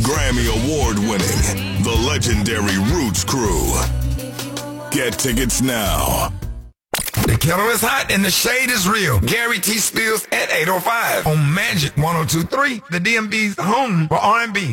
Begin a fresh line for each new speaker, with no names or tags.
Grammy Award winning, the legendary Roots Crew. Get tickets now.
The kettle is hot and the shade is real. Gary T. Spills at 8:05 on Magic 102.3, the DMV's home for R&B.